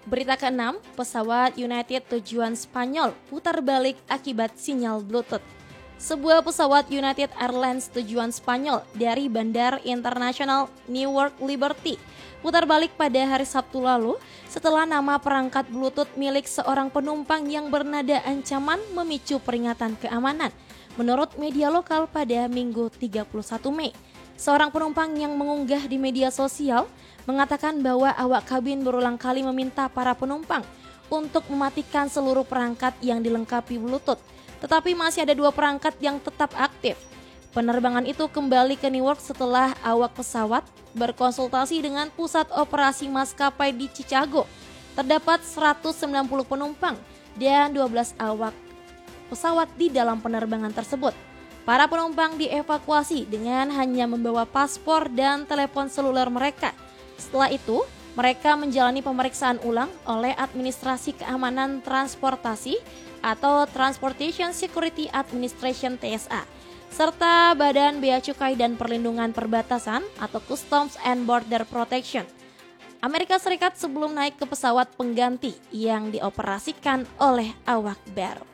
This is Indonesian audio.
Berita ke-6, pesawat United tujuan Spanyol putar balik akibat sinyal Bluetooth. Sebuah pesawat United Airlines tujuan Spanyol dari Bandar Internasional Newark Liberty putar balik pada hari Sabtu lalu setelah nama perangkat Bluetooth milik seorang penumpang yang bernada ancaman memicu peringatan keamanan. Menurut media lokal pada Minggu 31 Mei, seorang penumpang yang mengunggah di media sosial mengatakan bahwa awak kabin berulang kali meminta para penumpang untuk mematikan seluruh perangkat yang dilengkapi Bluetooth, tetapi masih ada 2 perangkat yang tetap aktif. Penerbangan itu kembali ke Newark setelah awak pesawat berkonsultasi dengan pusat operasi maskapai di Chicago. Terdapat 190 penumpang dan 12 awak pesawat di dalam penerbangan tersebut. Para penumpang dievakuasi dengan hanya membawa paspor dan telepon seluler mereka. Setelah itu, mereka menjalani pemeriksaan ulang oleh Administrasi Keamanan Transportasi atau Transportation Security Administration (TSA), serta Badan Bea Cukai dan Perlindungan Perbatasan atau Customs and Border Protection Amerika Serikat sebelum naik ke pesawat pengganti yang dioperasikan oleh awak baru.